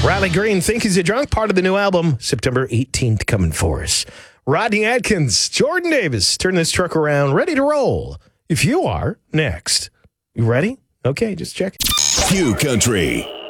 Riley Green, Think He's a Drunk, part of the new album, September 18th, coming for us. Rodney Atkins, Jordan Davis, turn this truck around, ready to roll. If you are, next. You ready? Okay, just check. Q Country.